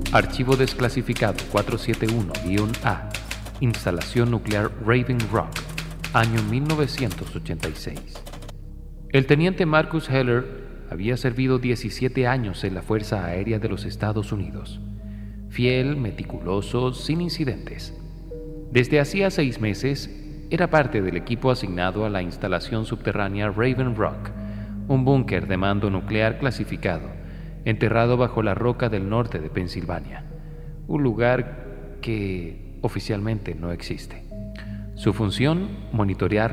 Archivo desclasificado 471-A. Instalación nuclear Raven Rock, año 1986. El teniente Marcus Heller había servido 17 años en la Fuerza Aérea de los Estados Unidos. Fiel, meticuloso, sin incidentes. Desde hacía 6 meses, era parte del equipo asignado a la instalación subterránea Raven Rock, un búnker de mando nuclear clasificado, enterrado bajo la roca del norte de Pensilvania, un lugar que oficialmente no existe. Su función, monitorear